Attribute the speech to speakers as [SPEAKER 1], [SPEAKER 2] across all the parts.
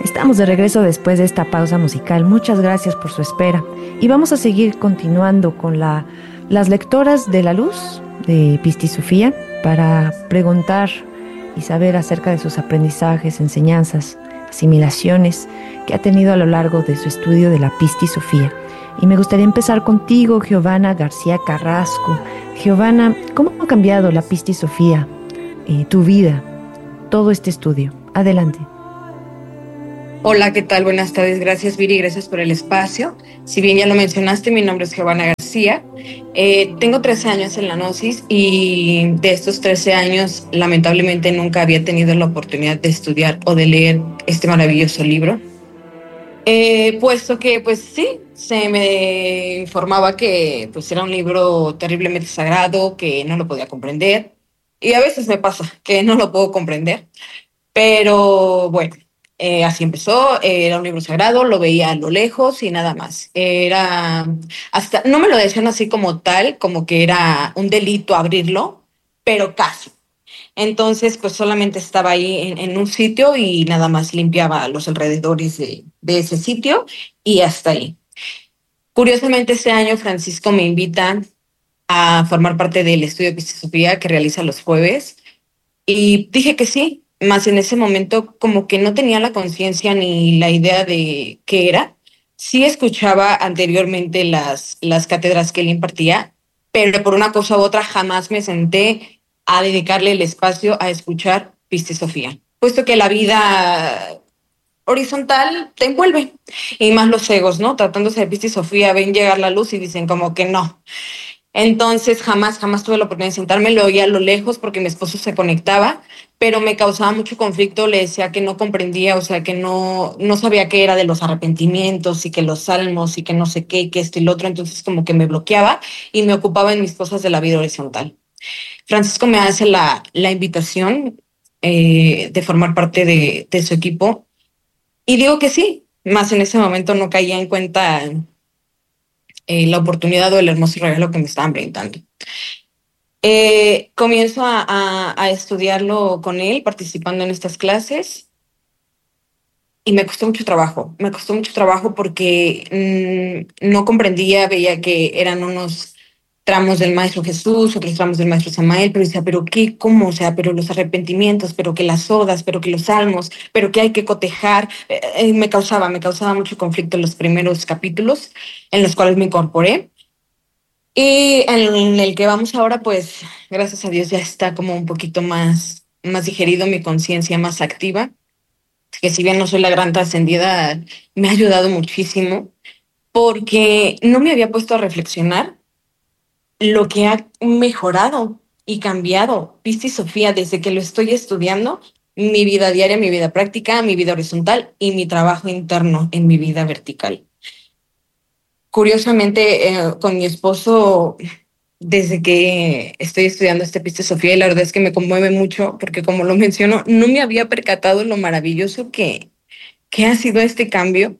[SPEAKER 1] Estamos de regreso después de esta pausa musical. Muchas gracias por su espera. Y vamos a seguir continuando con las lectoras de la luz de Pisti Sofía para preguntar y saber acerca de sus aprendizajes, enseñanzas, asimilaciones que ha tenido a lo largo de su estudio de la Pisti Sofía. Y me gustaría empezar contigo, Giovanna García Carrasco. Giovanna, ¿cómo ha cambiado la Pisti Sofía, tu vida, todo este estudio? Adelante.
[SPEAKER 2] Hola, ¿qué tal? Buenas tardes. Gracias, Viri, gracias por el espacio. Si bien ya lo mencionaste, mi nombre es Giovanna García. Tengo 13 años en la Gnosis y de estos 13 años, lamentablemente, nunca había tenido la oportunidad de estudiar o de leer este maravilloso libro. Puesto que, pues sí, se me informaba que pues, era un libro terriblemente sagrado, que no lo podía comprender. Y a veces me pasa que no lo puedo comprender. Pero bueno, así empezó, era un libro sagrado, lo veía a lo lejos y nada más. Hasta, no me lo decían así como tal, como que era un delito abrirlo, pero casi. Entonces, pues solamente estaba ahí en un sitio y nada más limpiaba los alrededores de ese sitio y hasta ahí. Curiosamente, este año Francisco me invita a formar parte del estudio de Pistisofía que realiza los jueves y dije que sí, más en ese momento como que no tenía la conciencia ni la idea de qué era. Sí escuchaba anteriormente las cátedras que él impartía, pero por una cosa u otra jamás me senté a dedicarle el espacio a escuchar Pistisofía, puesto que la vida horizontal te envuelve, y más los egos, ¿no? Tratándose de Pistisofía, ven llegar la luz y dicen como que no. Entonces jamás tuve la oportunidad de sentarme, lo oía a lo lejos porque mi esposo se conectaba, pero me causaba mucho conflicto, le decía que no comprendía, o sea, que no sabía qué era de los arrepentimientos y que los salmos y que no sé qué, que esto y lo otro, entonces como que me bloqueaba y me ocupaba en mis cosas de la vida horizontal. Francisco me hace la invitación de formar parte de su equipo y digo que sí, más en ese momento no caía en cuenta la oportunidad o el hermoso regalo que me estaban brindando. Comienzo a estudiarlo con él, participando en estas clases, y me costó mucho trabajo porque no comprendía, veía que eran unos tramos del Maestro Jesús, otros tramos del Maestro Samael, pero decía, pero qué, cómo, o sea, pero los arrepentimientos, pero que las odas, pero que los salmos, pero que hay que cotejar, me causaba mucho conflicto en los primeros capítulos en los cuales me incorporé. Y en el que vamos ahora, pues, gracias a Dios ya está como un poquito más digerido, mi conciencia más activa, que si bien no soy la gran trascendida, me ha ayudado muchísimo, porque no me había puesto a reflexionar lo que ha mejorado y cambiado Pisti Sofía desde que lo estoy estudiando, mi vida diaria, mi vida práctica, mi vida horizontal y mi trabajo interno en mi vida vertical. Curiosamente, con mi esposo, desde que estoy estudiando este Pisti Sofía, y la verdad es que me conmueve mucho porque, como lo menciono, no me había percatado lo maravilloso que ha sido este cambio.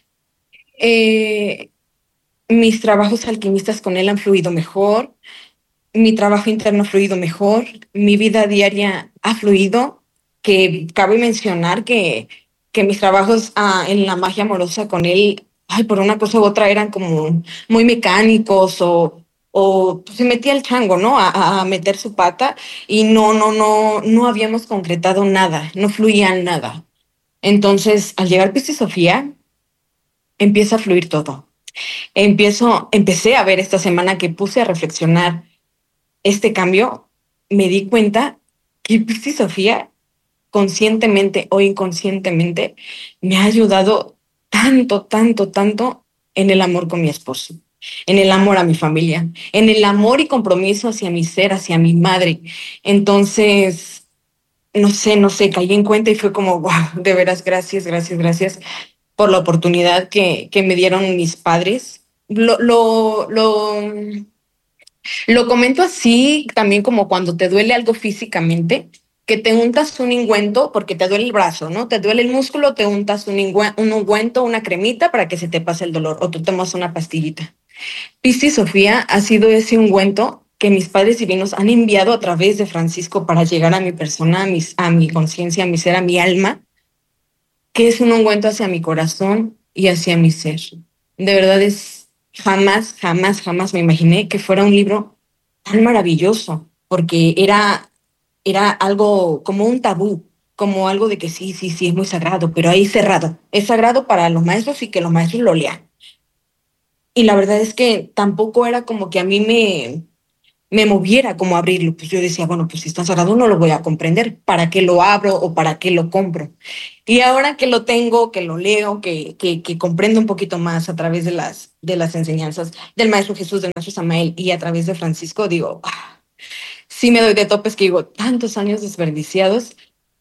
[SPEAKER 2] Eh, Mis trabajos alquimistas con él han fluido mejor, mi trabajo interno ha fluido mejor, mi vida diaria ha fluido, que cabe mencionar que mis trabajos en la magia amorosa con él, ay, por una cosa u otra eran como muy mecánicos o pues, se metía el chango, ¿no? A meter su pata y no habíamos concretado nada, no fluía nada. Entonces, al llegar Piscis Sofía, empieza a fluir todo. Empecé a ver esta semana que puse a reflexionar este cambio, me di cuenta que Pisti Sofía, conscientemente o inconscientemente, me ha ayudado tanto en el amor con mi esposo, en el amor a mi familia, en el amor y compromiso hacia mi ser, hacia mi madre. Entonces, no sé, caí en cuenta y fue como, wow, de veras, gracias por la oportunidad que me dieron mis padres. Lo comento así también como cuando te duele algo físicamente, que te untas un ungüento porque te duele el brazo, ¿no? Te duele el músculo, te untas un ungüento, una cremita para que se te pase el dolor o tú tomas una pastillita. Pisti Sofía ha sido ese ungüento que mis padres divinos han enviado a través de Francisco para llegar a mi persona, a mi conciencia, a mi ser, a mi alma, que es un ungüento hacia mi corazón y hacia mi ser. De verdad jamás, jamás, jamás me imaginé que fuera un libro tan maravilloso, porque era algo como un tabú, como algo de que sí, sí, sí, es muy sagrado, pero ahí cerrado. Es sagrado para los maestros y que los maestros lo lean. Y la verdad es que tampoco era como que a mí me moviera como abrirlo. Pues yo decía, bueno, pues si está sagrado no lo voy a comprender. ¿Para qué lo abro o para qué lo compro? Y ahora que lo tengo, que lo leo, que comprendo un poquito más a través de las enseñanzas del Maestro Jesús, del Maestro Samael y a través de Francisco, digo, sí me doy de topes que digo, tantos años desperdiciados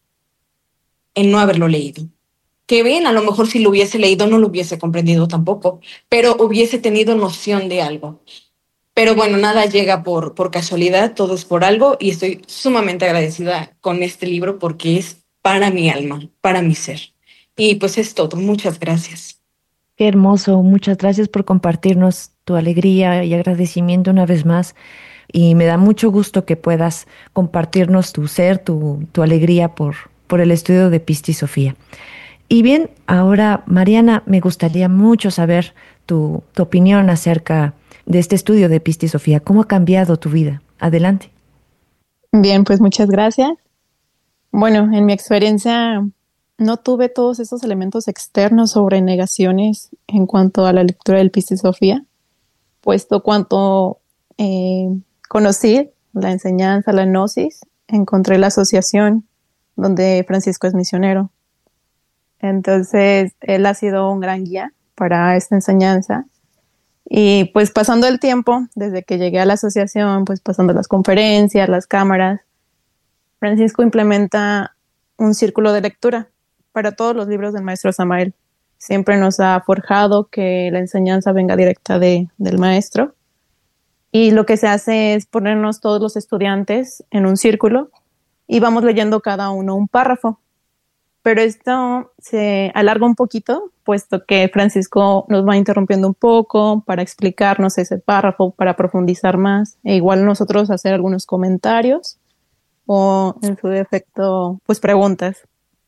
[SPEAKER 2] en no haberlo leído. Que bien, a lo mejor si lo hubiese leído no lo hubiese comprendido tampoco, pero hubiese tenido noción de algo. Pero bueno, nada llega por casualidad, todo es por algo y estoy sumamente agradecida con este libro porque es para mi alma, para mi ser. Y pues es todo, muchas gracias.
[SPEAKER 1] Qué hermoso, muchas gracias por compartirnos tu alegría y agradecimiento una vez más. Y me da mucho gusto que puedas compartirnos tu ser, tu alegría por el estudio de Pista y Sofía. Y bien, ahora, Mariana, me gustaría mucho saber tu opinión acerca de este estudio de Pista y Sofía. ¿Cómo ha cambiado tu vida? Adelante.
[SPEAKER 3] Bien, pues muchas gracias. Bueno, en mi experiencia no tuve todos esos elementos externos sobre negaciones en cuanto a la lectura del Pista y Sofía, puesto cuanto eh, conocí la enseñanza, la gnosis, encontré la asociación donde Francisco es misionero. Entonces, él ha sido un gran guía para esta enseñanza. Y pues pasando el tiempo, desde que llegué a la asociación, pues pasando las conferencias, las cámaras, Francisco implementa un círculo de lectura para todos los libros del maestro Samael. Siempre nos ha forjado que la enseñanza venga directa del maestro. Y lo que se hace es ponernos todos los estudiantes en un círculo y vamos leyendo cada uno un párrafo. Pero esto se alarga un poquito, puesto que Francisco nos va interrumpiendo un poco para explicarnos ese párrafo, para profundizar más, e igual nosotros hacer algunos comentarios o en su defecto, pues preguntas.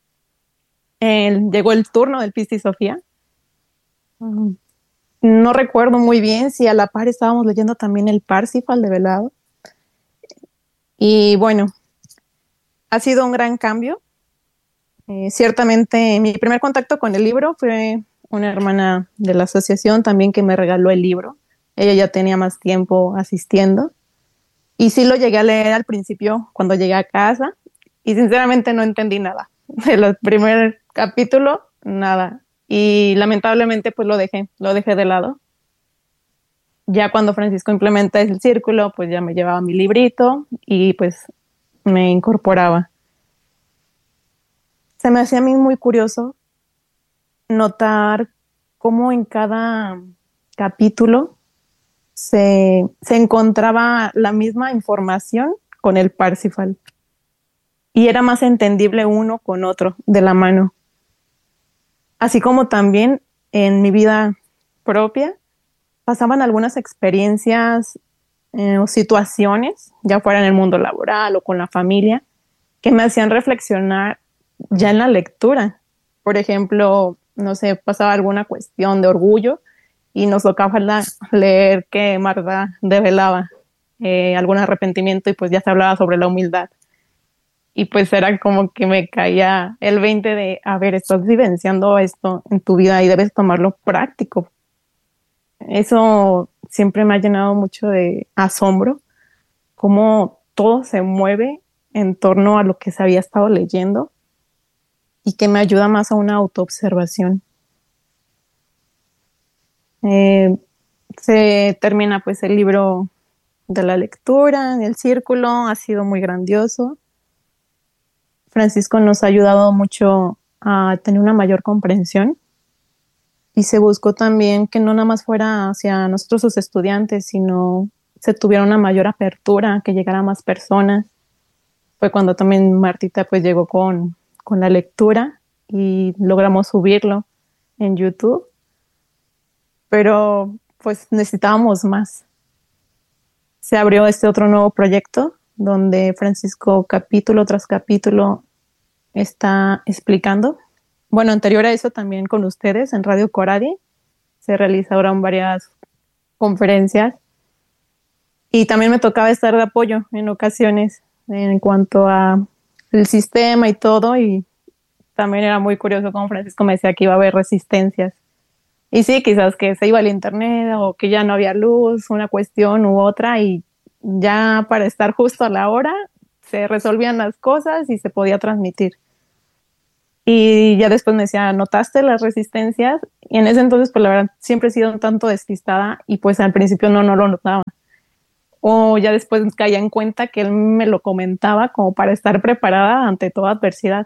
[SPEAKER 3] Llegó el turno del Pista y Sofía. No recuerdo muy bien si a la par estábamos leyendo también el Parsifal de Velado. Y bueno, ha sido un gran cambio. Ciertamente, mi primer contacto con el libro fue una hermana de la asociación también que me regaló el libro. Ella ya tenía más tiempo asistiendo. Y sí lo llegué a leer al principio cuando llegué a casa y sinceramente no entendí nada. El primer capítulo, nada. Y lamentablemente pues lo dejé de lado. Ya cuando Francisco implementa el círculo, pues ya me llevaba mi librito y pues me incorporaba. Se me hacía a mí muy curioso notar cómo en cada capítulo se encontraba la misma información con el Parsifal y era más entendible uno con otro de la mano. Así como también en mi vida propia pasaban algunas experiencias o situaciones, ya fuera en el mundo laboral o con la familia, que me hacían reflexionar ya en la lectura. Por ejemplo, no sé, pasaba alguna cuestión de orgullo y nos tocaba leer que Marta develaba algún arrepentimiento y pues ya se hablaba sobre la humildad. Y pues era como que me caía el 20 de, a ver, estás vivenciando esto en tu vida y debes tomarlo práctico. Eso siempre me ha llenado mucho de asombro, cómo todo se mueve en torno a lo que se había estado leyendo y que me ayuda más a una autoobservación. Se termina pues el libro de la lectura, el círculo ha sido muy grandioso. Francisco nos ha ayudado mucho a tener una mayor comprensión y se buscó también que no nada más fuera hacia nosotros los estudiantes, sino se tuviera una mayor apertura, que llegara a más personas. Fue cuando también Martita pues llegó con la lectura y logramos subirlo en YouTube, pero pues necesitábamos más. Se abrió este otro nuevo proyecto donde Francisco capítulo tras capítulo está explicando bueno, anterior a eso también con ustedes en Radio Coradi se realizaron varias conferencias y también me tocaba estar de apoyo en ocasiones en cuanto a el sistema y todo, y también era muy curioso como Francisco me decía que iba a haber resistencias. Y sí, quizás que se iba al internet o que ya no había luz, una cuestión u otra, y ya para estar justo a la hora se resolvían las cosas y se podía transmitir. Y ya después me decía, ¿notaste las resistencias? Y en ese entonces, pues la verdad, siempre he sido un tanto despistada y pues al principio no lo notaba. O ya después caía en cuenta que él me lo comentaba como para estar preparada ante toda adversidad.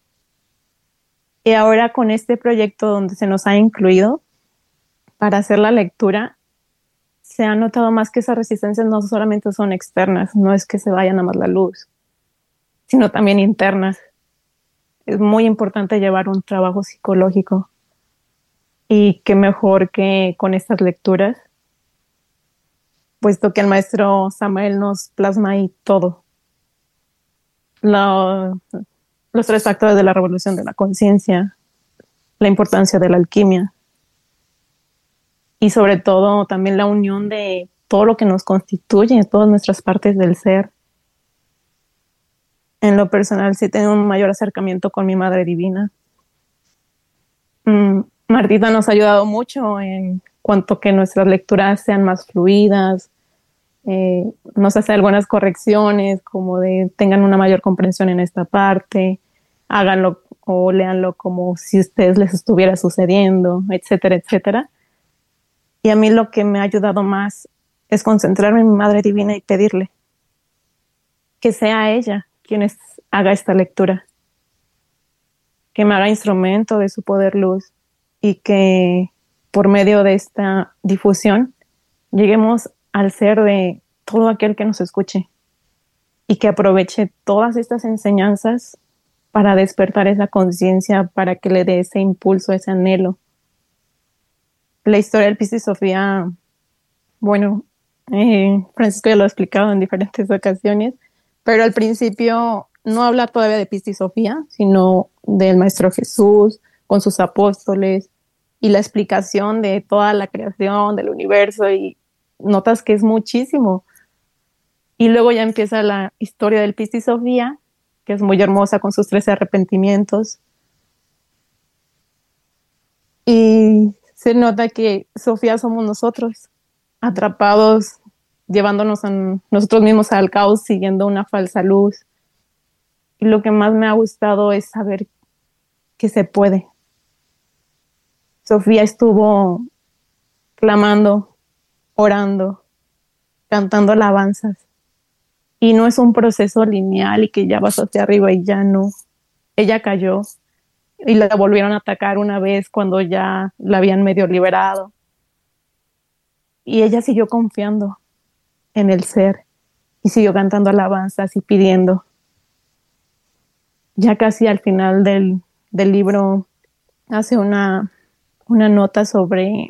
[SPEAKER 3] Y ahora con este proyecto donde se nos ha incluido para hacer la lectura, se ha notado más que esas resistencias no solamente son externas, no es que se vaya nada más la luz, sino también internas. Es muy importante llevar un trabajo psicológico y qué mejor que con estas lecturas, puesto que el maestro Samael nos plasma ahí todo. Los 3 factores de la revolución de la conciencia, la importancia de la alquimia y sobre todo también la unión de todo lo que nos constituye, todas nuestras partes del ser. En lo personal sí tengo un mayor acercamiento con mi Madre Divina. Martita nos ha ayudado mucho en cuanto que nuestras lecturas sean más fluidas, nos hace algunas correcciones como de tengan una mayor comprensión en esta parte, háganlo o léanlo como si a ustedes les estuviera sucediendo, etcétera, etcétera. Y a mí lo que me ha ayudado más es concentrarme en mi Madre Divina y pedirle que sea ella quien haga esta lectura, que me haga instrumento de su poder luz y que por medio de esta difusión lleguemos al ser de todo aquel que nos escuche y que aproveche todas estas enseñanzas para despertar esa conciencia, para que le dé ese impulso, ese anhelo. La historia del Piscis Sofía, bueno, Francisco ya lo ha explicado en diferentes ocasiones, pero al principio no habla todavía de Piscis Sofía, sino del Maestro Jesús con sus apóstoles y la explicación de toda la creación del universo, y notas que es muchísimo. Y luego ya empieza la historia del Piscis Sofía, que es muy hermosa con sus 13 arrepentimientos. Y se nota que Sofía somos nosotros, atrapados, llevándonos a nosotros mismos al caos, siguiendo una falsa luz. Y lo que más me ha gustado es saber que se puede. Sofía estuvo clamando, orando, cantando alabanzas. Y no es un proceso lineal y que ya vas hacia arriba y ya no. Ella cayó y la volvieron a atacar una vez cuando ya la habían medio liberado. Y ella siguió confiando en el ser y siguió cantando alabanzas y pidiendo. Ya casi al final del libro hace una nota sobre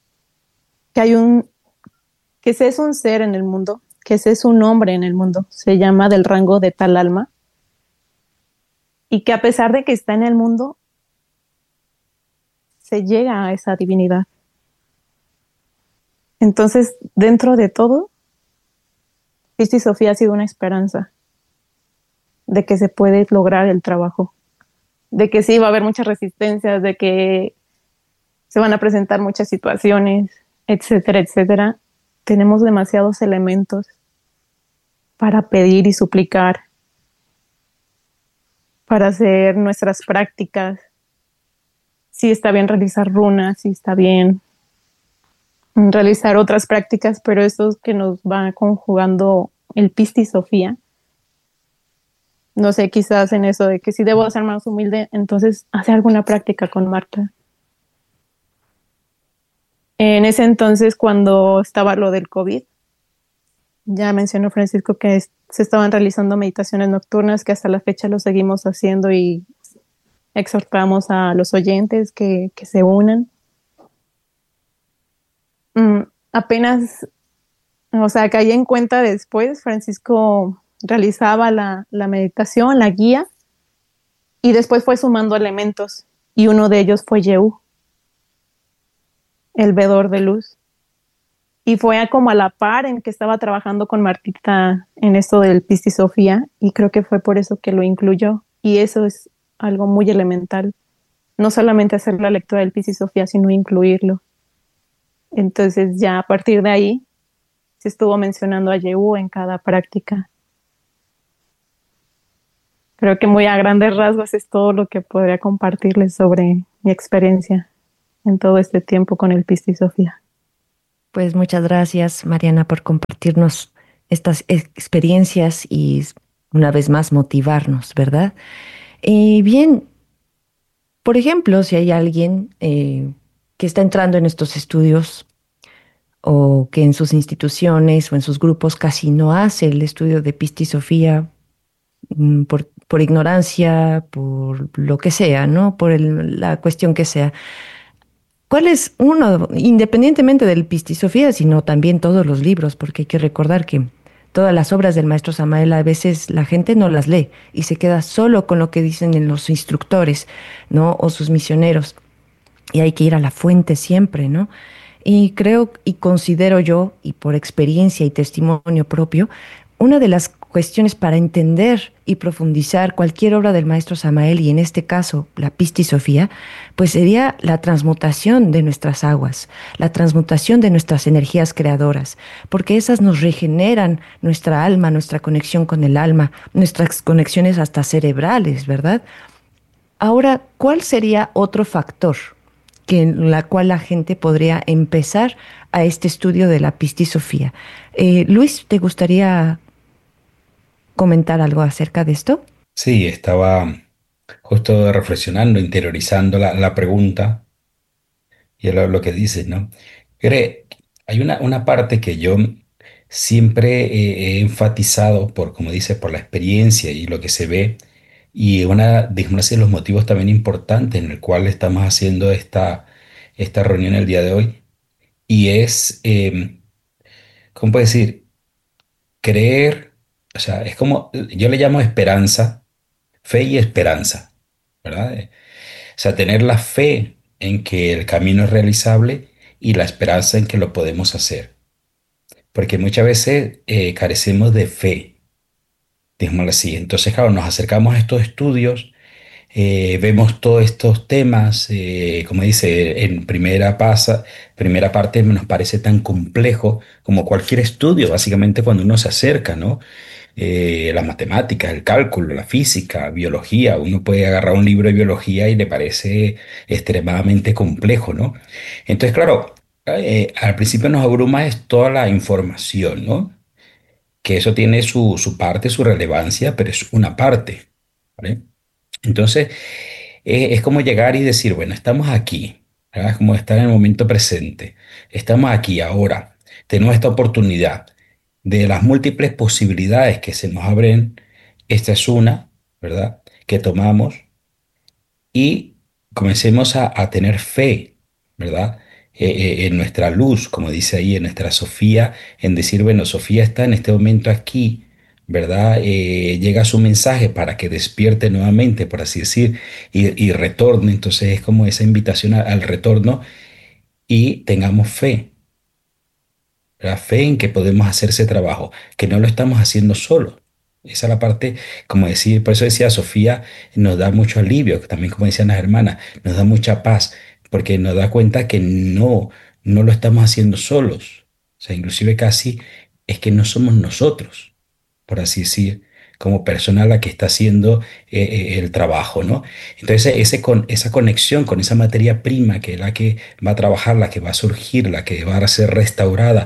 [SPEAKER 3] que ese es un ser en el mundo, que ese es un hombre en el mundo, se llama del rango de tal alma, y que a pesar de que está en el mundo, se llega a esa divinidad. Entonces, dentro de todo, Piscis Sofía ha sido una esperanza de que se puede lograr el trabajo, de que sí va a haber muchas resistencias, de que se van a presentar muchas situaciones, etcétera, etcétera. Tenemos demasiados elementos para pedir y suplicar, para hacer nuestras prácticas. Sí está bien realizar runas, sí está bien realizar otras prácticas, pero eso es que nos va conjugando el Piscis Sofía. No sé, quizás en eso de que si debo ser más humilde, entonces hacer alguna práctica con Marta. En ese entonces, cuando estaba lo del COVID, ya mencionó Francisco que se estaban realizando meditaciones nocturnas, que hasta la fecha lo seguimos haciendo y exhortamos a los oyentes que se unan. Apenas, o sea, caí en cuenta después, Francisco realizaba la meditación, la guía, y después fue sumando elementos. y uno de ellos fue Yehu, el vedor de luz. Y fue como a la par en que estaba trabajando con Martita en esto del Piscis Sofía, y creo que fue por eso que lo incluyó. Y eso es algo muy elemental. No solamente hacer la lectura del Piscis Sofía, sino incluirlo. Entonces ya a partir de ahí se estuvo mencionando a Yehu en cada práctica. Creo que muy a grandes rasgos es todo lo que podría compartirles sobre mi experiencia en todo este tiempo con el Piscis Sofía.
[SPEAKER 1] Pues muchas gracias, Mariana, por compartirnos estas experiencias y una vez más motivarnos, ¿verdad? Bien, por ejemplo, si hay alguien que está entrando en estos estudios o que en sus instituciones o en sus grupos casi no hace el estudio de Pistisofía por ignorancia, por lo que sea, ¿no? Por la cuestión que sea. ¿Cuál es uno, independientemente del Pistisofía, sino también todos los libros? Porque hay que recordar que todas las obras del maestro Samael a veces la gente no las lee y se queda solo con lo que dicen en los instructores, ¿no? O sus misioneros. Y hay que ir a la fuente siempre, ¿no? Y creo y considero yo, y por experiencia y testimonio propio, una de las cuestiones para entender y profundizar cualquier obra del maestro Samael, y en este caso la Pistisofía, pues sería la transmutación de nuestras aguas, la transmutación de nuestras energías creadoras, porque esas nos regeneran nuestra alma, nuestra conexión con el alma, nuestras conexiones hasta cerebrales, ¿verdad? Ahora, ¿cuál sería otro factor que en la cual la gente podría empezar a este estudio de la Pistisofía? Luis, ¿te gustaría comentar algo acerca de esto?
[SPEAKER 4] Sí, estaba justo reflexionando, interiorizando la pregunta y lo que dices, ¿no? Cree, hay una parte que yo siempre he enfatizado por, como dices, por la experiencia y lo que se ve, y digamos así, los motivos también importantes en el cual estamos haciendo esta reunión el día de hoy, y es, ¿cómo puedo decir? Creer, o sea, es como, yo le llamo esperanza, fe y esperanza, ¿verdad? O sea, tener la fe en que el camino es realizable y la esperanza en que lo podemos hacer. Porque muchas veces carecemos de fe, digámoslo así. Entonces, claro, nos acercamos a estos estudios, vemos todos estos temas, como dice, en primera parte nos parece tan complejo como cualquier estudio, básicamente cuando uno se acerca, ¿no? Las matemáticas, el cálculo, la física, biología. Uno puede agarrar un libro de biología y le parece extremadamente complejo, ¿no? Entonces, claro, al principio nos abruma es toda la información, ¿no? Que eso tiene su parte, su relevancia, pero es una parte, ¿vale? Entonces, es como llegar y decir, bueno, estamos aquí, ¿verdad? Es como estar en el momento presente. Estamos aquí ahora. Tenemos esta oportunidad de las múltiples posibilidades que se nos abren. Esta es una, ¿verdad? Que tomamos y comencemos a tener fe, ¿verdad? En nuestra luz, como dice ahí, en nuestra Sofía, en decir, bueno, Sofía está en este momento aquí, ¿verdad? Llega su mensaje para que despierte nuevamente, por así decir, y retorne. Entonces es como esa invitación al retorno, y tengamos fe, la fe en que podemos hacer ese trabajo, que no lo estamos haciendo solos. Esa es la parte, como decir, por eso decía Sofía, nos da mucho alivio, también como decían las hermanas, nos da mucha paz, porque nos da cuenta que no lo estamos haciendo solos. O sea, inclusive casi es que no somos nosotros, por así decir, como persona la que está haciendo el trabajo, ¿no? Entonces, esa conexión con esa materia prima, que es la que va a trabajar, la que va a surgir, la que va a ser restaurada,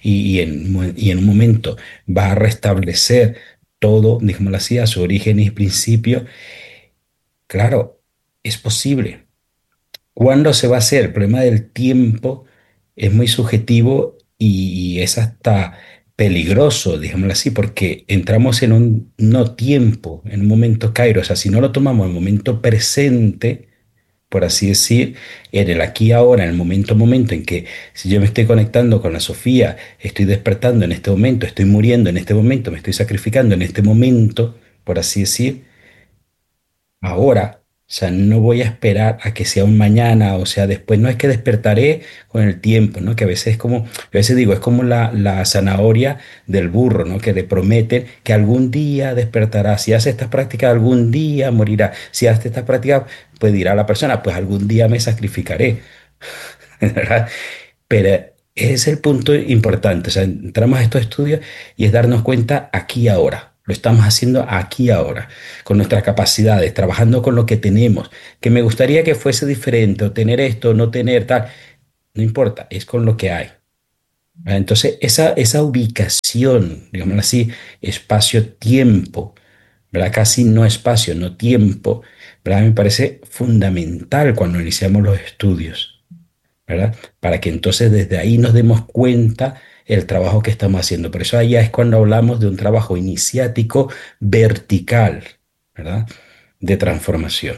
[SPEAKER 4] y en un momento va a restablecer todo, digámoslo así, a su origen y principio. Claro, es posible. ¿Cuándo se va a hacer? El problema del tiempo es muy subjetivo y es hasta peligroso, digámoslo así, porque entramos en un no tiempo, en un momento Kairos. O sea, si no lo tomamos en el momento presente, por así decir, en el aquí y ahora, en el momento en que si yo me estoy conectando con la Sofía, estoy despertando en este momento, estoy muriendo en este momento, me estoy sacrificando en este momento, por así decir, ahora. O sea, no voy a esperar a que sea un mañana, o sea, después no es que despertaré con el tiempo, ¿no? Que a veces es como, a veces digo, es como la zanahoria del burro, ¿no? Que le prometen que algún día despertará. Si hace estas prácticas, algún día morirá. Si hace estas prácticas, pues dirá la persona, pues algún día me sacrificaré, ¿verdad? Pero ese es el punto importante. O sea, entramos a estos estudios y es darnos cuenta aquí y ahora. Lo estamos haciendo aquí y ahora, con nuestras capacidades, trabajando con lo que tenemos. Que me gustaría que fuese diferente, o tener esto, o no tener tal. No importa, es con lo que hay. ¿Verdad? Entonces, esa ubicación, digamos así, espacio-tiempo, ¿verdad? Casi no espacio, no tiempo, ¿verdad? Me parece fundamental cuando iniciamos los estudios. ¿Verdad? Para que entonces desde ahí nos demos cuenta el trabajo que estamos haciendo. Por eso allá es cuando hablamos de un trabajo iniciático vertical, ¿verdad? De transformación.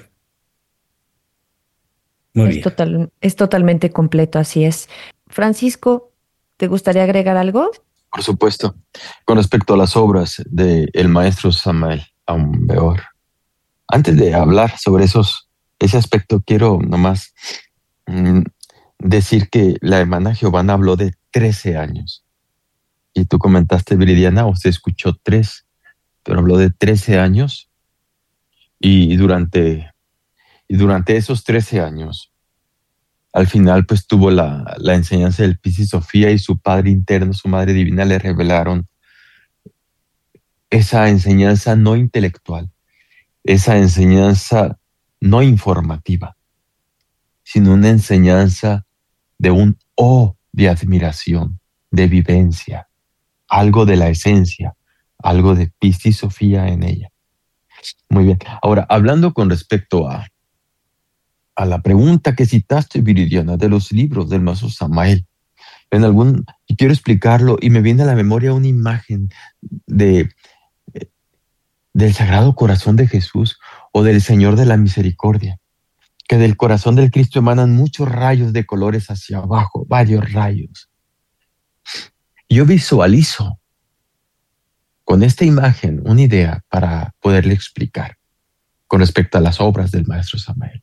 [SPEAKER 4] Muy bien.
[SPEAKER 1] Es totalmente completo, así es. Francisco, ¿te gustaría agregar algo?
[SPEAKER 5] Por supuesto. Con respecto a las obras del maestro Samael Aumbeor, antes de hablar sobre ese aspecto, quiero nomás mm, decir que la hermana Giovanna habló de 13 años. Y tú comentaste, Viridiana, usted escuchó 3, pero habló de 13 años. Y durante esos 13 años, al final, pues tuvo la enseñanza del Piscis Sofía, y su padre interno, su madre divina, le revelaron esa enseñanza no intelectual, esa enseñanza no informativa, sino una enseñanza de un de admiración, de vivencia, algo de la esencia, algo de Piscis Sofía en ella. Muy bien. Ahora, hablando con respecto a la pregunta que citaste, Viridiana, de los libros del maestro Samael, y quiero explicarlo, y me viene a la memoria una imagen de, del Sagrado Corazón de Jesús o del Señor de la Misericordia, que del corazón del Cristo emanan muchos rayos de colores hacia abajo, varios rayos. Yo visualizo con esta imagen una idea para poderle explicar con respecto a las obras del maestro Samael.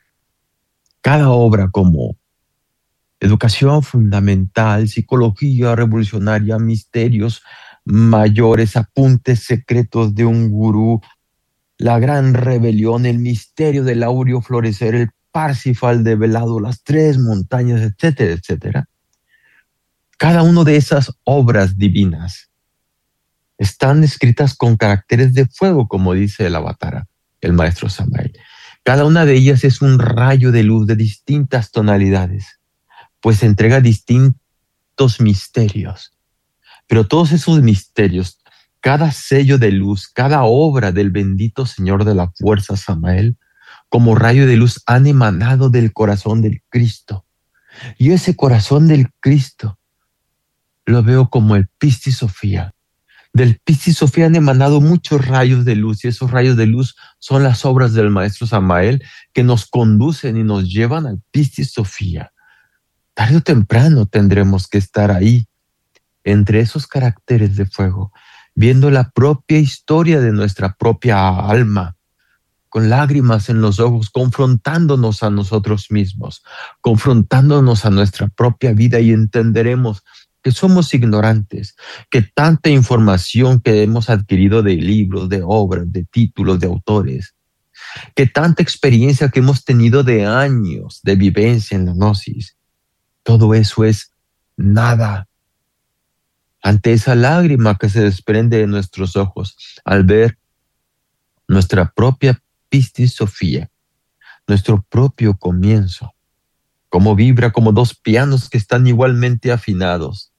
[SPEAKER 5] Cada obra, como educación fundamental, psicología revolucionaria, misterios mayores, apuntes secretos de un gurú, la gran rebelión, el misterio del áureo florecer, el Parsifal develado, las 3 montañas, etcétera, etcétera. Cada una de esas obras divinas están escritas con caracteres de fuego, como dice el Avatara, el maestro Samael. Cada una de ellas es un rayo de luz de distintas tonalidades, pues entrega distintos misterios. Pero todos esos misterios, cada sello de luz, cada obra del bendito Señor de la Fuerza Samael, como rayo de luz, han emanado del corazón del Cristo. Y ese corazón del Cristo lo veo como el Piscis Sofía. Del Piscis Sofía han emanado muchos rayos de luz, y esos rayos de luz son las obras del maestro Samael, que nos conducen y nos llevan al Piscis Sofía. Tarde o temprano tendremos que estar ahí, entre esos caracteres de fuego, viendo la propia historia de nuestra propia alma, con lágrimas en los ojos, confrontándonos a nosotros mismos, confrontándonos a nuestra propia vida, y entenderemos que somos ignorantes, que tanta información que hemos adquirido de libros, de obras, de títulos, de autores, que tanta experiencia que hemos tenido de años de vivencia en la gnosis, todo eso es nada ante esa lágrima que se desprende de nuestros ojos al ver nuestra propia Piscis Sofía, nuestro propio comienzo, como vibra como 2 pianos que están igualmente afinados.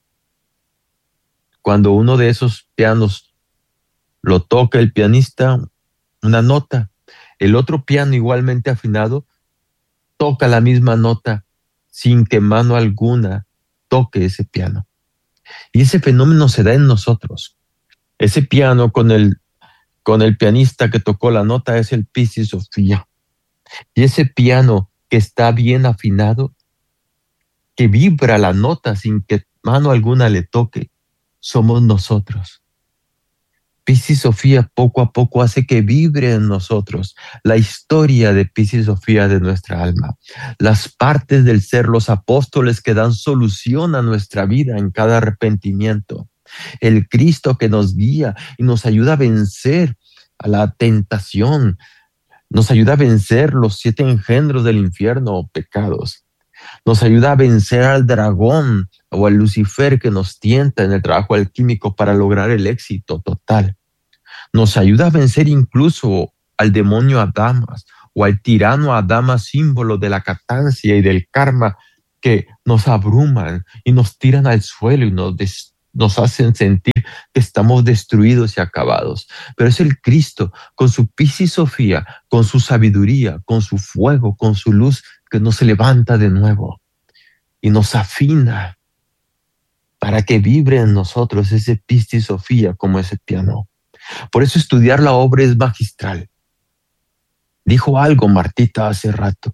[SPEAKER 5] Cuando uno de esos pianos lo toca el pianista, una nota, el otro piano igualmente afinado toca la misma nota sin que mano alguna toque ese piano. Y ese fenómeno se da en nosotros. Ese piano con el pianista que tocó la nota es el Piscis Sofía. Y ese piano que está bien afinado, que vibra la nota sin que mano alguna le toque, somos nosotros. Piscis Sofía poco a poco hace que vibre en nosotros la historia de Piscis Sofía de nuestra alma, las partes del ser, los apóstoles que dan solución a nuestra vida en cada arrepentimiento, el Cristo que nos guía y nos ayuda a vencer a la tentación, nos ayuda a vencer los 7 engendros del infierno o pecados, nos ayuda a vencer al dragón o al Lucifer que nos tienta en el trabajo alquímico para lograr el éxito total. Nos ayuda a vencer incluso al demonio Adamas o al tirano Adama, símbolo de la catancia y del karma, que nos abruman y nos tiran al suelo y nos hacen sentir que estamos destruidos y acabados. Pero es el Cristo con su Piscis Sofía, con su sabiduría, con su fuego, con su luz, que nos levanta de nuevo y nos afina para que vibre en nosotros ese Piscis Sofía como ese piano. Por eso estudiar la obra es magistral. Dijo algo Martita hace rato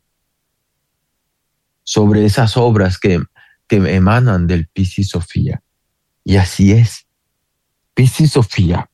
[SPEAKER 5] sobre esas obras que emanan del Piscis Sofía. Y así es. Piscis Sofía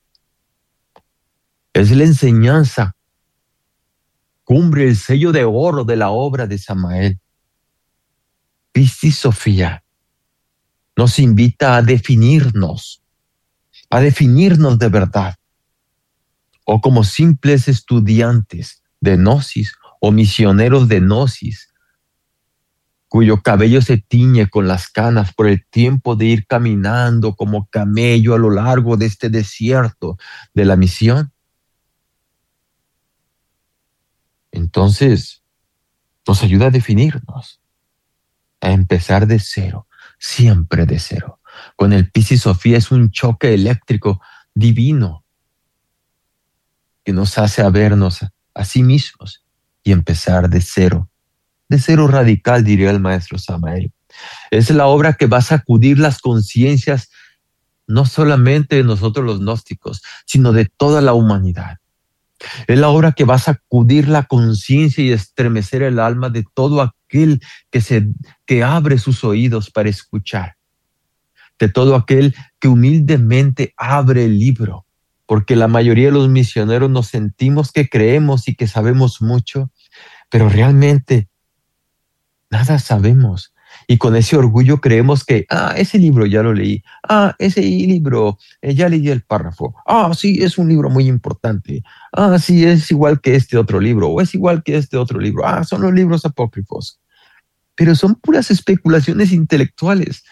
[SPEAKER 5] es la enseñanza, cumbre, el sello de oro de la obra de Samael. Piscis Sofía nos invita a definirnos de verdad, o como simples estudiantes de Gnosis o misioneros de Gnosis, cuyo cabello se tiñe con las canas por el tiempo de ir caminando como camello a lo largo de este desierto de la misión. Entonces, nos ayuda a definirnos, a empezar de cero, siempre de cero. Con el Piscis Sofía es un choque eléctrico divino que nos hace a vernos a sí mismos y empezar de cero radical, diría el maestro Samael. Es la obra que va a sacudir las conciencias no solamente de nosotros los gnósticos, sino de toda la humanidad. Es la obra que va a sacudir la conciencia y estremecer el alma de todo aquel que abre sus oídos para escuchar, de todo aquel que humildemente abre el libro, porque la mayoría de los misioneros nos sentimos que creemos y que sabemos mucho, pero realmente nada sabemos. Y con ese orgullo creemos que, ese libro ya lo leí. Ese libro, ya leí el párrafo. Sí, es un libro muy importante. Sí, es igual que este otro libro, o es igual que este otro libro. Son los libros apócrifos. Pero son puras especulaciones intelectuales.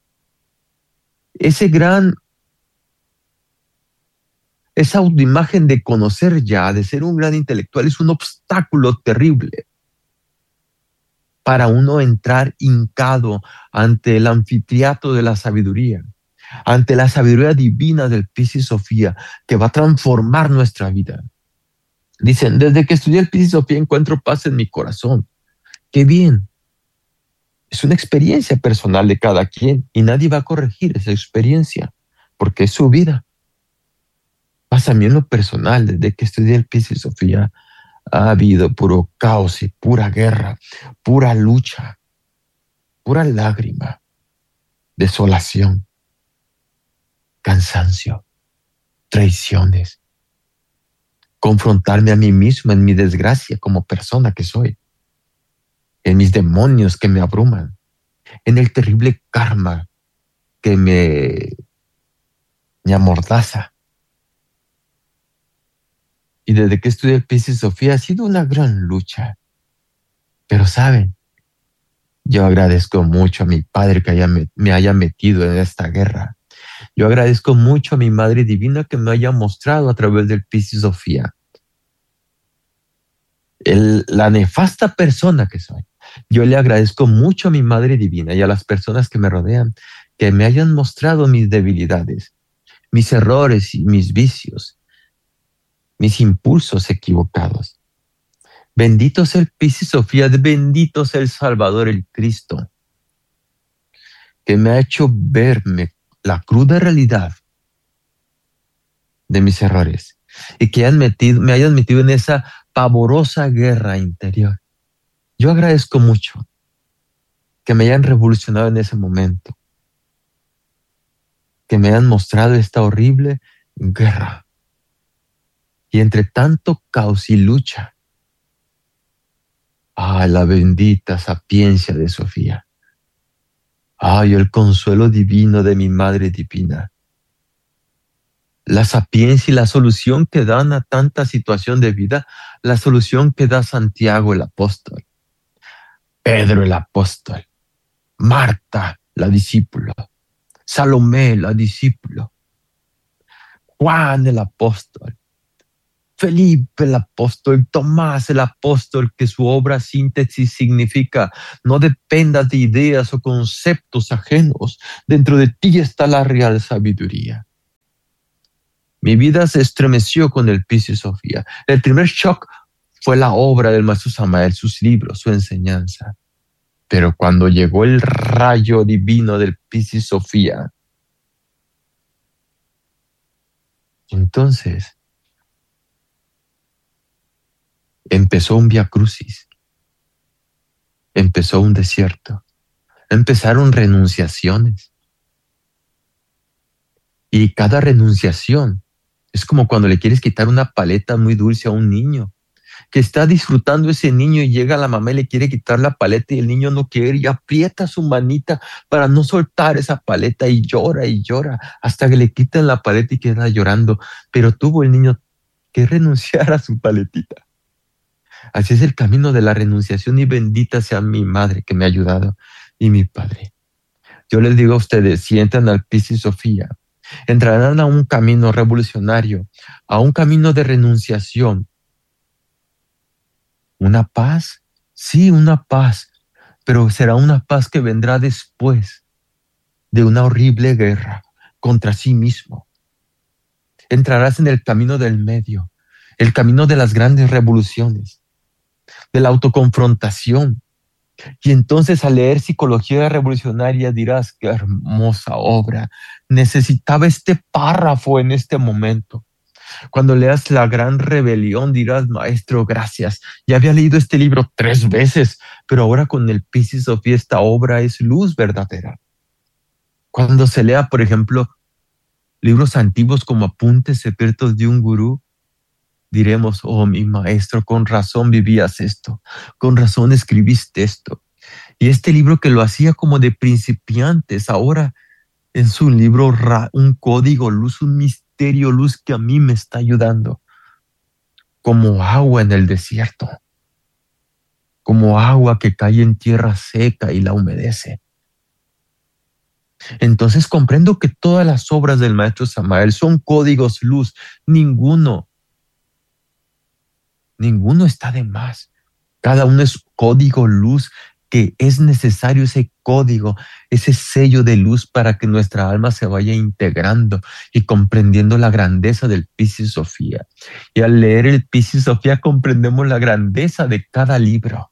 [SPEAKER 5] Esa autoimagen de conocer ya, de ser un gran intelectual, es un obstáculo terrible para uno entrar hincado ante el anfiteatro de la sabiduría, ante la sabiduría divina del Piscis Sofía, que va a transformar nuestra vida. Dicen, desde que estudié el Piscis Sofía encuentro paz en mi corazón. ¡Qué bien! Es una experiencia personal de cada quien y nadie va a corregir esa experiencia porque es su vida. Pasa a mí en lo personal, desde que estudié el Piscis Sofía, ha habido puro caos y pura guerra, pura lucha, pura lágrima, desolación, cansancio, traiciones, confrontarme a mí mismo en mi desgracia como persona que soy, en mis demonios que me abruman, en el terrible karma que me amordaza. Y desde que estudié el Piscis Sofía ha sido una gran lucha. Pero saben, yo agradezco mucho a mi Padre que me haya metido en esta guerra. Yo agradezco mucho a mi Madre Divina que me haya mostrado a través del Piscis Sofía la nefasta persona que soy. Yo le agradezco mucho a mi Madre Divina y a las personas que me rodean que me hayan mostrado mis debilidades, mis errores y mis vicios, mis impulsos equivocados. Bendito sea el Piscis Sofía, bendito sea el Salvador, el Cristo, que me ha hecho verme la cruda realidad de mis errores y que me hayan metido en esa pavorosa guerra interior. Yo agradezco mucho que me hayan revolucionado en ese momento, que me hayan mostrado esta horrible guerra Y entre tanto caos y lucha, la bendita sapiencia de Sofía. El consuelo divino de mi Madre Divina. La sapiencia y la solución que dan a tanta situación de vida, la solución que da Santiago el apóstol, Pedro el apóstol, Marta la discípula, Salomé la discípula, Juan el apóstol, Felipe el apóstol, Tomás el apóstol, que su obra síntesis significa: no dependas de ideas o conceptos ajenos, dentro de ti está la real sabiduría. Mi vida se estremeció con el Piscis Sofía. El primer shock fue la obra del maestro Samael, sus libros, su enseñanza. Pero cuando llegó el rayo divino del Piscis Sofía, entonces empezó un vía crucis, empezó un desierto, empezaron renunciaciones. Y cada renunciación es como cuando le quieres quitar una paleta muy dulce a un niño, que está disfrutando ese niño y llega la mamá y le quiere quitar la paleta y el niño no quiere y aprieta su manita para no soltar esa paleta y llora hasta que le quitan la paleta y queda llorando. Pero tuvo el niño que renunciar a su paletita. Así es el camino de la renunciación, y bendita sea mi madre que me ha ayudado y mi padre. Yo les digo a ustedes, si entran al Piscis Sofía, entrarán a un camino revolucionario, a un camino de renunciación. ¿Una paz? Sí, una paz, pero será una paz que vendrá después de una horrible guerra contra sí mismo. Entrarás en el camino del medio, el camino de las grandes revoluciones, de la autoconfrontación. Y entonces, al leer Psicología Revolucionaria, dirás: qué hermosa obra, necesitaba este párrafo en este momento. Cuando leas La Gran Rebelión, dirás: maestro, gracias, ya había leído este libro 3 veces, pero ahora con el Piscis Sofía esta obra es luz verdadera. Cuando se lea, por ejemplo, libros antiguos como Apuntes secretos de un gurú, diremos: oh, mi maestro, con razón vivías esto, con razón escribiste esto. Y este libro que lo hacía como de principiantes, ahora es un libro, un código luz, un misterio luz que a mí me está ayudando, como agua en el desierto, como agua que cae en tierra seca y la humedece. Entonces comprendo que todas las obras del maestro Samael son códigos luz. Ninguno está de más. Cada uno es código luz, que es necesario ese código, ese sello de luz para que nuestra alma se vaya integrando y comprendiendo la grandeza del Piscis Sofía. Y al leer el Piscis Sofía comprendemos la grandeza de cada libro.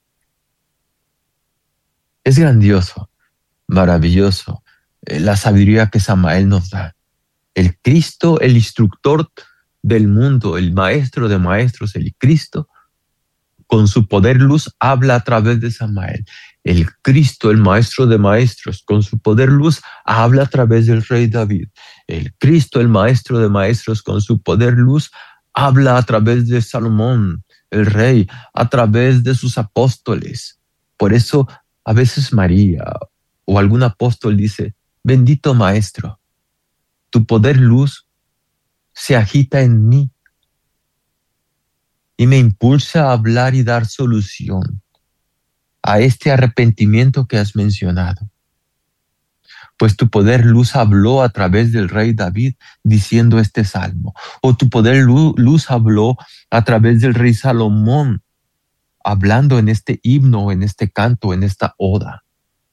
[SPEAKER 5] Es grandioso, maravilloso, la sabiduría que Samael nos da. El Cristo, el instructor del mundo, el maestro de maestros, el Cristo, con su poder luz, habla a través de Samael. El Cristo, el maestro de maestros, con su poder luz, habla a través del rey David. El Cristo, el maestro de maestros, con su poder luz, habla a través de Salomón, el rey, a través de sus apóstoles. Por eso, a veces María o algún apóstol dice: bendito maestro, tu poder luz se agita en mí y me impulsa a hablar y dar solución a este arrepentimiento que has mencionado. Pues tu poder luz habló a través del rey David diciendo este salmo, o tu poder luz habló a través del rey Salomón hablando en este himno, en este canto, en esta oda.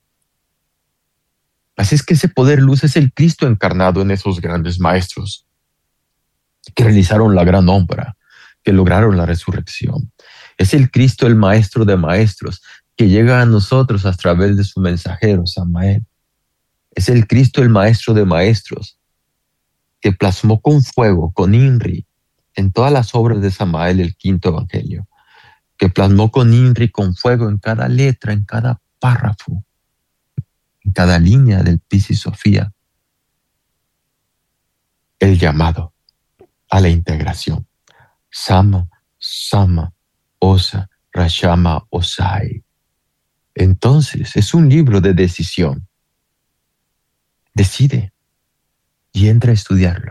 [SPEAKER 5] Así es que ese poder luz es el Cristo encarnado en esos grandes maestros que realizaron la gran obra, que lograron la resurrección. Es el Cristo, el maestro de maestros, que llega a nosotros a través de su mensajero, Samael. Es el Cristo, el maestro de maestros, que plasmó con fuego, con INRI, en todas las obras de Samael, el quinto evangelio, que plasmó con INRI, con fuego, en cada letra, en cada párrafo, en cada línea del Piscis Sofía, el llamado a la integración, Sama, Sama, Osa, Rashama, Osai. Entonces es un libro de decisión. Decide y entra a estudiarlo.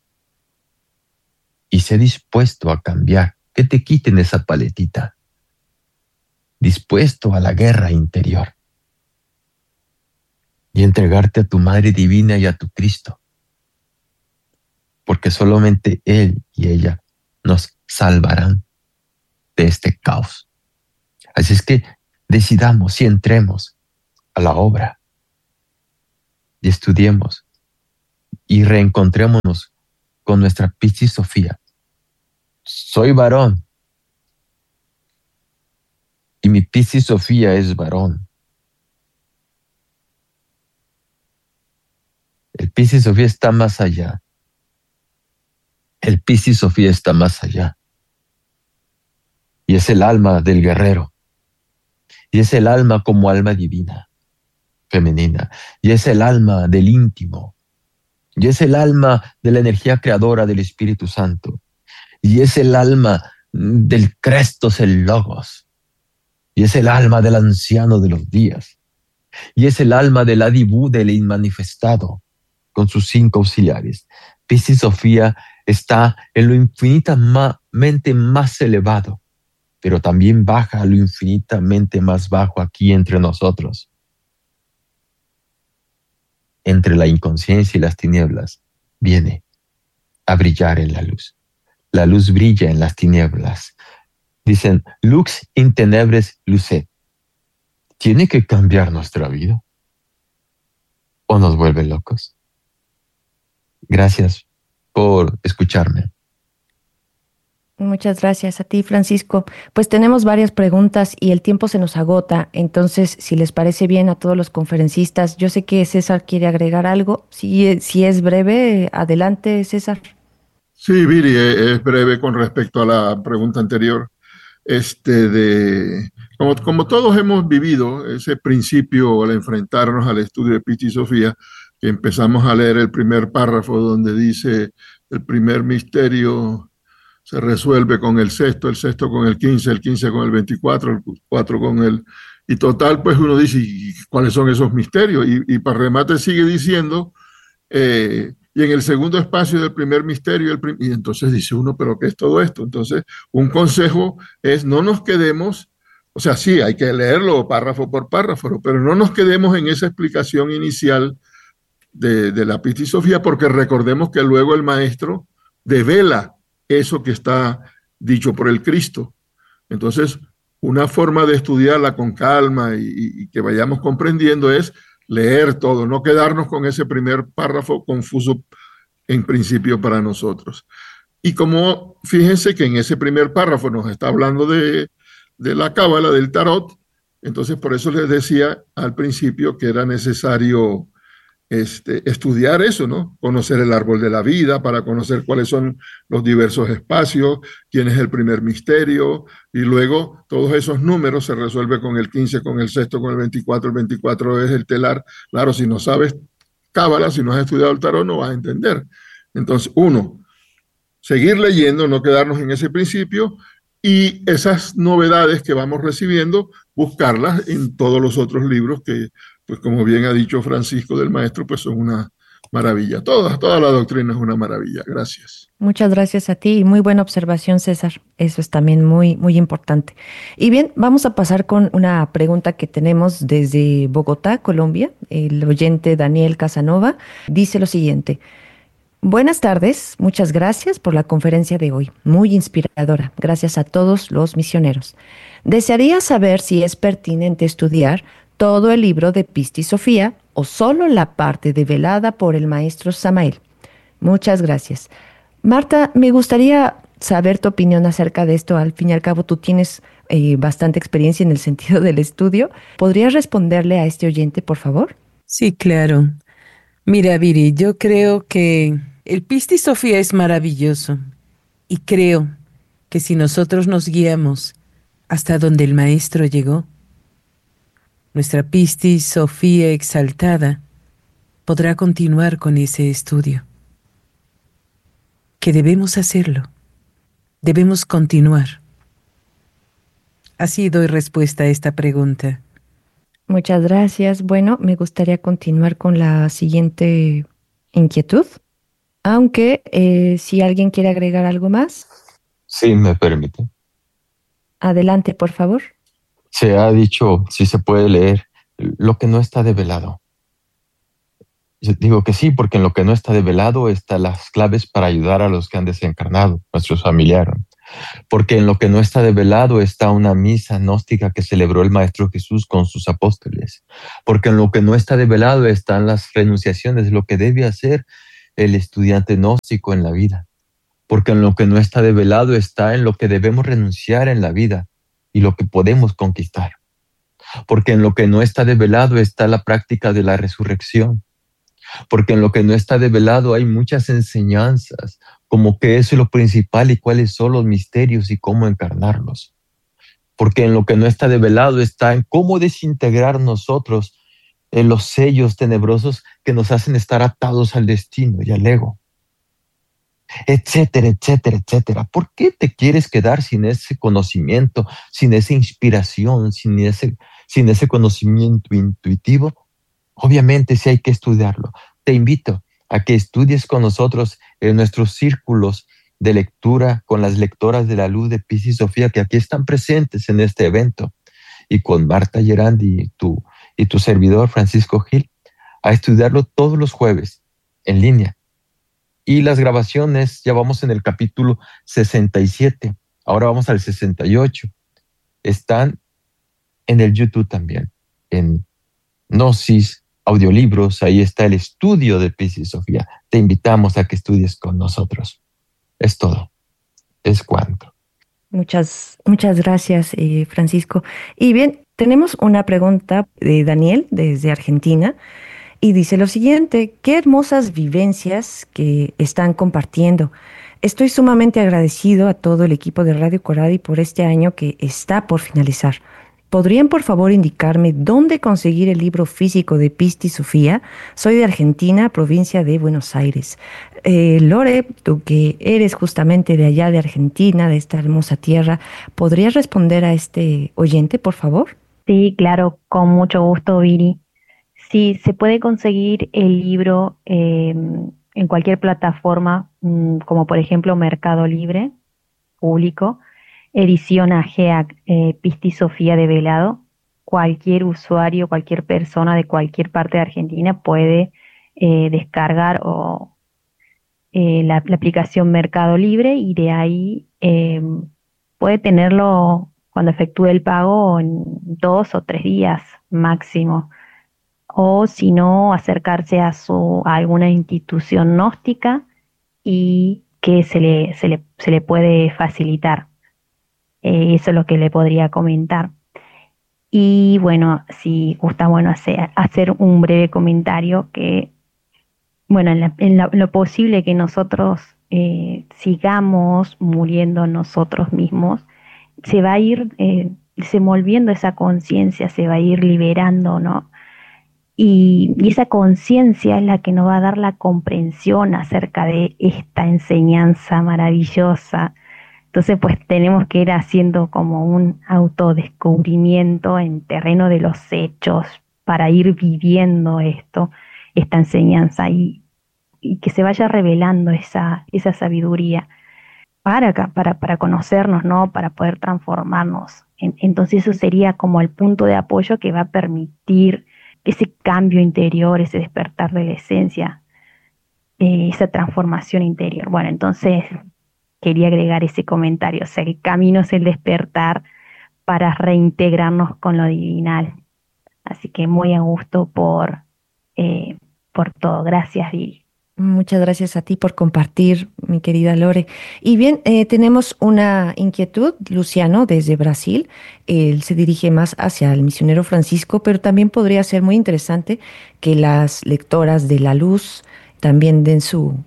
[SPEAKER 5] Y sé dispuesto a cambiar, que te quiten esa paletita. Dispuesto a la guerra interior. Y entregarte a tu Madre Divina y a tu Cristo. Porque solamente Él y ella nos salvarán de este caos. Así es que decidamos y entremos a la obra. Y estudiemos. Y reencontrémonos con nuestra Piscis Sofía. Soy varón. Y mi Piscis Sofía es varón. El Piscis Sofía está más allá. El Piscis Sofía está más allá. Y es el alma del guerrero. Y es el alma como alma divina, femenina. Y es el alma del íntimo. Y es el alma de la energía creadora del Espíritu Santo. Y es el alma del Crestos, el Logos. Y es el alma del anciano de los días. Y es el alma del Adibú, del inmanifestado, con sus 5 auxiliares. Piscis Sofía está en lo infinitamente más elevado, pero también baja a lo infinitamente más bajo aquí entre nosotros. Entre la inconsciencia y las tinieblas, viene a brillar en la luz. La luz brilla en las tinieblas. Dicen, lux in tenebres lucet. ¿Tiene que cambiar nuestra vida? ¿O nos vuelve locos? Gracias por escucharme.
[SPEAKER 1] Muchas gracias a ti, Francisco. Pues tenemos varias preguntas y el tiempo se nos agota. Entonces, si les parece bien a todos los conferencistas, yo sé que César quiere agregar algo. Si es breve, adelante, César.
[SPEAKER 6] Sí, Viri, es breve con respecto a la pregunta anterior. Como todos hemos vivido ese principio al enfrentarnos al estudio de Piscis Sofía, que empezamos a leer el primer párrafo donde dice el primer misterio se resuelve con el sexto con el 15 con el 24, el 4 con el... Y total, pues uno dice, ¿y cuáles son esos misterios? Y para remate sigue diciendo, y en el segundo espacio del primer misterio, y entonces dice uno, ¿pero qué es todo esto? Entonces, un consejo es no nos quedemos, o sea, sí, hay que leerlo párrafo por párrafo, pero no nos quedemos en esa explicación inicial de la Piscis Sofía, porque recordemos que luego el maestro devela eso que está dicho por el Cristo. Entonces, una forma de estudiarla con calma y que vayamos comprendiendo es leer todo, no quedarnos con ese primer párrafo confuso en principio para nosotros. Y como fíjense que en ese primer párrafo nos está hablando de la cábala, del tarot, entonces por eso les decía al principio que era necesario estudiar eso, ¿no? Conocer el árbol de la vida para conocer cuáles son los diversos espacios, quién es el primer misterio, y luego todos esos números se resuelve con el 15, con el sexto, con el 24 es el telar. Claro, si no sabes cábala, si no has estudiado el tarot, no vas a entender. Entonces, uno, seguir leyendo, no quedarnos en ese principio, y esas novedades que vamos recibiendo, buscarlas en todos los otros libros que, pues como bien ha dicho Francisco del Maestro, pues son una maravilla. Toda la doctrina es una maravilla. Gracias.
[SPEAKER 1] Muchas gracias a ti y muy buena observación, César. Eso es también muy, muy importante. Y bien, vamos a pasar con una pregunta que tenemos desde Bogotá, Colombia. El oyente Daniel Casanova dice lo siguiente. Buenas tardes, muchas gracias por la conferencia de hoy, muy inspiradora. Gracias a todos los misioneros. Desearía saber si es pertinente estudiar todo el libro de Piscis Sofía o solo la parte develada por el maestro Samael. Muchas gracias. Marta, me gustaría saber tu opinión acerca de esto. Al fin y al cabo, tú tienes bastante experiencia en el sentido del estudio. ¿Podrías responderle a este oyente, por favor?
[SPEAKER 7] Sí, claro. Mira, Viri, yo creo que el Piscis Sofía es maravilloso y creo que si nosotros nos guiamos hasta donde el maestro llegó, nuestra Piscis Sofía exaltada podrá continuar con ese estudio. Que debemos hacerlo. debemos continuar? Así doy respuesta a esta pregunta.
[SPEAKER 1] Muchas gracias. Bueno, me gustaría continuar con la siguiente inquietud, aunque si alguien quiere agregar algo más,
[SPEAKER 5] Sí, me permite.
[SPEAKER 1] adelante, por favor.
[SPEAKER 5] Se ha dicho, si se puede leer, lo que no está develado. Yo digo que sí, porque en lo que no está develado están las claves para ayudar a los que han desencarnado, nuestros familiares. Porque en lo que no está develado está una misa gnóstica que celebró el Maestro Jesús con sus apóstoles. Porque en lo que no está develado están las renunciaciones, lo que debe hacer el estudiante gnóstico en la vida. Porque en lo que no está develado está en lo que debemos renunciar en la vida y lo que podemos conquistar. Porque en lo que no está develado está la práctica de la resurrección. Porque en lo que no está develado hay muchas enseñanzas, como qué es lo principal y cuáles son los misterios y cómo encarnarlos. Porque en lo que no está develado está en cómo desintegrar nosotros en los sellos tenebrosos que nos hacen estar atados al destino y al ego, etcétera, etcétera, etcétera. ¿Por qué te quieres quedar sin ese conocimiento, sin esa inspiración, sin ese conocimiento intuitivo? Obviamente sí hay que estudiarlo. Te invito a que estudies con nosotros en nuestros círculos de lectura con las lectoras de la luz de Pis y Sofía que aquí están presentes en este evento, y con Marta Gerandi y tu servidor Francisco Gil, a estudiarlo todos los jueves en línea. Y las grabaciones, ya vamos en el capítulo 67, ahora vamos al 68. Están en el YouTube también, en Gnosis, audiolibros, ahí está el estudio de Pis y Sofía. Te invitamos a que estudies con nosotros. Es todo. Es cuanto.
[SPEAKER 1] Muchas gracias, Francisco. Y bien, tenemos una pregunta de Daniel desde Argentina y dice lo siguiente: qué hermosas vivencias que están compartiendo. Estoy sumamente agradecido a todo el equipo de Radio Coradi por este año que está por finalizar. ¿Podrían por favor indicarme dónde conseguir el libro físico de Pis y Sofía? Soy de Argentina, provincia de Buenos Aires. Lore, tú que eres justamente de allá de Argentina, de esta hermosa tierra, ¿podrías responder a este oyente, por favor?
[SPEAKER 8] Sí, claro, con mucho gusto, Viri. Sí, se puede conseguir el libro en cualquier plataforma, como por ejemplo Mercado Libre, público, edición AGEA, Pis y Sofía de Velado. Cualquier usuario, cualquier persona de cualquier parte de Argentina puede descargar la aplicación Mercado Libre y de ahí puede tenerlo cuando efectúe el pago en 2 o 3 días máximo. O si no, acercarse a alguna institución gnóstica y que se le puede facilitar. Eso es lo que le podría comentar. Y bueno, si gusta, bueno, hacer un breve comentario que, bueno, en lo posible que nosotros sigamos muriendo nosotros mismos, se va a ir desenvolviendo esa conciencia, se va a ir liberando, ¿no? Y esa conciencia es la que nos va a dar la comprensión acerca de esta enseñanza maravillosa. Entonces, pues tenemos que ir haciendo como un autodescubrimiento en terreno de los hechos para ir viviendo esta enseñanza y que se vaya revelando esa sabiduría para conocernos, ¿no? Para poder transformarnos. Entonces eso sería como el punto de apoyo que va a permitir ese cambio interior, ese despertar de la esencia, esa transformación interior. Bueno, entonces quería agregar ese comentario, o sea, el camino es el despertar para reintegrarnos con lo divinal. Así que muy a gusto por todo. Gracias, Viri.
[SPEAKER 1] Muchas gracias a ti por compartir, mi querida Lore. Y bien, tenemos una inquietud, Luciano, desde Brasil. Él se dirige más hacia el misionero Francisco, pero también podría ser muy interesante que las lectoras de la luz también den su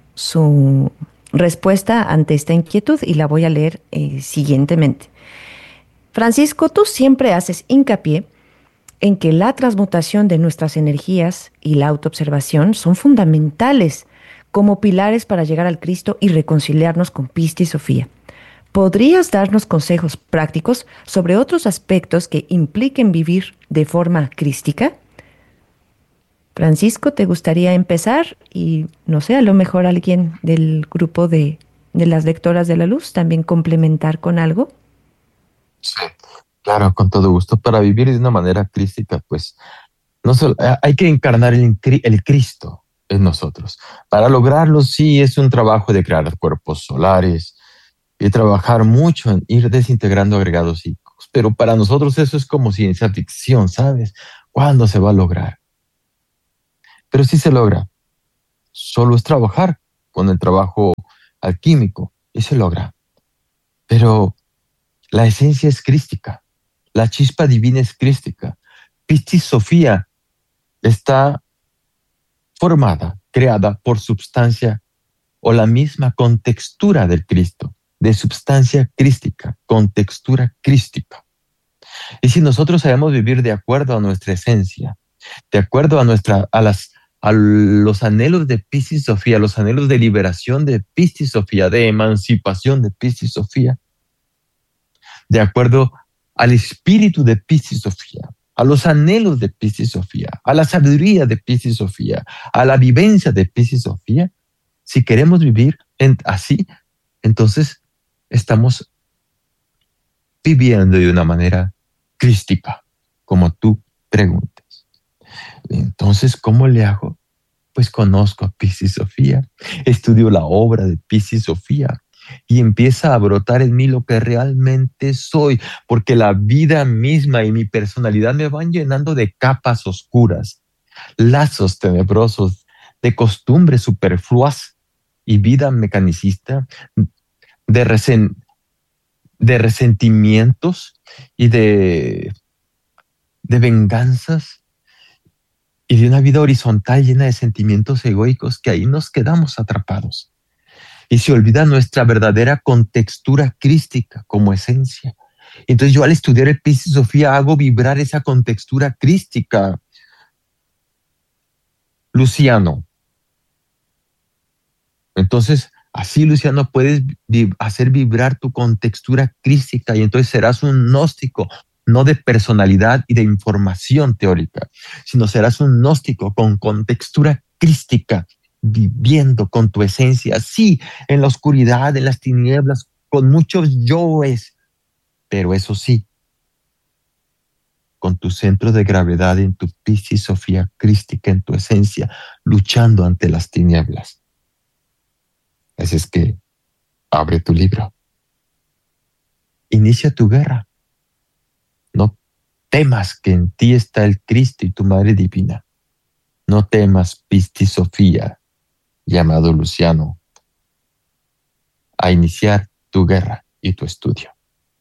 [SPEAKER 1] respuesta ante esta inquietud y la voy a leer siguientemente. Francisco, tú siempre haces hincapié en que la transmutación de nuestras energías y la autoobservación son fundamentales como pilares para llegar al Cristo y reconciliarnos con Pis y Sofía. ¿Podrías darnos consejos prácticos sobre otros aspectos que impliquen vivir de forma crística? Francisco, ¿te gustaría empezar? Y no sé, a lo mejor alguien del grupo de las lectoras de la luz también complementar con algo.
[SPEAKER 5] Sí, claro, con todo gusto. Para vivir de una manera crística, pues no solo, hay que encarnar el Cristo en nosotros. Para lograrlo, sí, es un trabajo de crear cuerpos solares y trabajar mucho en ir desintegrando agregados psíquicos. Pero para nosotros eso es como ciencia ficción, ¿sabes? ¿Cuándo se va a lograr? Pero sí se logra. Solo es trabajar con el trabajo alquímico y se logra. Pero la esencia es crística. La chispa divina es crística. Piscis Sofía está formada, creada por substancia o la misma contextura del Cristo, de substancia crística, contextura crística. Y si nosotros sabemos vivir de acuerdo a nuestra esencia, de acuerdo a los anhelos de Piscis Sofía, los anhelos de liberación de Piscis Sofía, de emancipación de Piscis Sofía, de acuerdo al espíritu de Piscis Sofía, a los anhelos de Piscis Sofía, a la sabiduría de Piscis Sofía, a la vivencia de Piscis Sofía, si queremos vivir así, entonces estamos viviendo de una manera crística, como tú preguntas. Entonces, ¿cómo le hago? Pues conozco a Piscis Sofía, estudio la obra de Piscis Sofía y empieza a brotar en mí lo que realmente soy, porque la vida misma y mi personalidad me van llenando de capas oscuras, lazos tenebrosos, de costumbres superfluas y vida mecanicista, de, de resentimientos y de venganzas y de una vida horizontal llena de sentimientos egoicos que ahí nos quedamos atrapados. Y se olvida nuestra verdadera contextura crística como esencia. Entonces yo al estudiar el Piscis Sofía hago vibrar esa contextura crística. Luciano. Entonces, así, Luciano, puedes hacer vibrar tu contextura crística y entonces serás un gnóstico, no de personalidad y de información teórica, sino serás un gnóstico con contextura crística, viviendo con tu esencia, sí, en la oscuridad, en las tinieblas, con muchos yoes, pero eso sí, con tu centro de gravedad en tu Piscis Sofía crística, en tu esencia, luchando ante las tinieblas. Así es que abre tu libro. Inicia tu guerra. No temas que en ti está el Cristo y tu Madre Divina. No temas, Piscis Sofía, llamado Luciano, a iniciar tu guerra y tu estudio.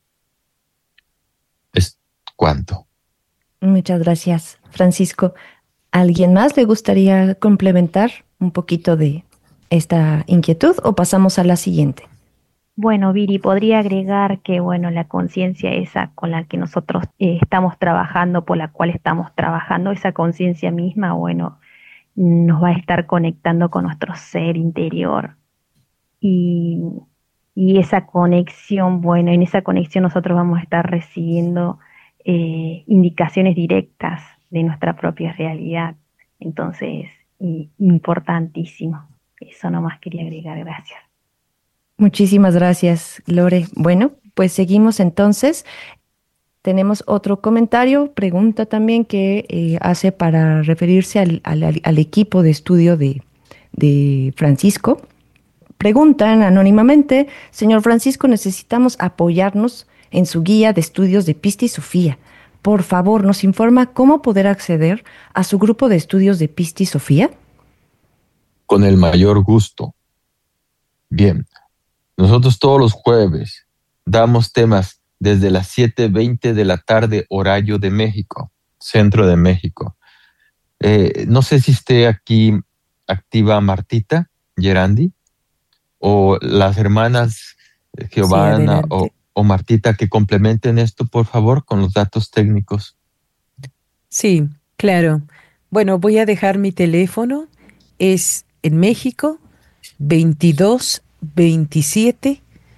[SPEAKER 5] ¿Es cuánto?
[SPEAKER 1] Muchas gracias, Francisco. ¿Alguien más le gustaría complementar un poquito de esta inquietud o pasamos a la siguiente?
[SPEAKER 8] Bueno, Viri, podría agregar que, bueno, la conciencia esa con la que nosotros estamos trabajando, por la cual estamos trabajando, esa conciencia misma, bueno, nos va a estar conectando con nuestro ser interior. Y, y esa conexión, bueno, en esa conexión nosotros vamos a estar recibiendo indicaciones directas de nuestra propia realidad. Entonces, importantísimo. Eso nomás quería agregar, gracias.
[SPEAKER 1] Muchísimas gracias, Lore. Bueno, pues seguimos entonces. Tenemos otro comentario, pregunta también que hace para referirse al equipo de estudio de Francisco. Preguntan anónimamente, señor Francisco, necesitamos apoyarnos en su guía de estudios de Piscis Sofía. Por favor, ¿nos informa cómo poder acceder a su grupo de estudios de Piscis Sofía?
[SPEAKER 5] Con el mayor gusto. Bien, nosotros todos los jueves damos temas desde las 7:20 de la tarde, horario de México, centro de México. No sé si esté aquí activa Martita Gerandi o las hermanas Giovanna o Martita que complementen esto, por favor, con los datos técnicos.
[SPEAKER 7] Sí, claro. Bueno, voy a dejar mi teléfono. Es en México 22 27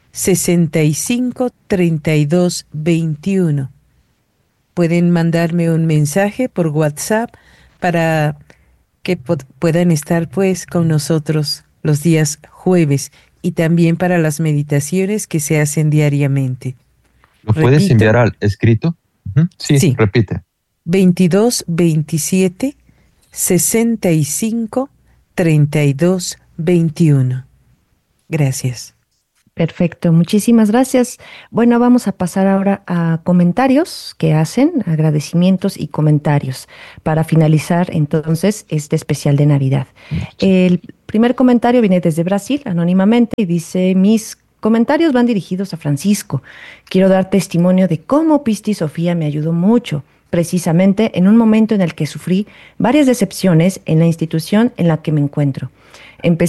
[SPEAKER 7] 65 32 21. Pueden mandarme un mensaje por WhatsApp para que puedan estar pues con nosotros los días jueves y también para las meditaciones que se hacen diariamente.
[SPEAKER 5] ¿Lo puedes
[SPEAKER 7] Repito,
[SPEAKER 5] enviar al escrito? Sí, repite.
[SPEAKER 7] 22 27 65 32 21. Gracias.
[SPEAKER 1] Perfecto, muchísimas gracias. Bueno, vamos a pasar ahora a comentarios que hacen, agradecimientos y comentarios para finalizar entonces este especial de Navidad. El primer comentario viene desde Brasil, anónimamente, y dice: mis comentarios van dirigidos a Francisco. Quiero dar testimonio de cómo Pisti Sofía me ayudó mucho, precisamente en un momento en el que sufrí varias decepciones en la institución en la que me encuentro. Empecé